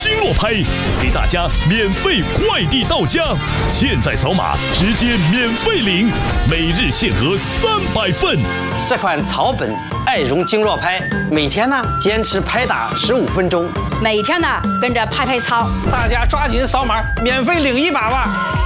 经络拍给大家免费快递到家，现在扫码直接免费领，每日限额300份。 这款草本艾绒经络拍，每天呢坚持拍打15分钟， 每天呢跟着拍拍操。 大家抓紧扫码，免费领一把吧。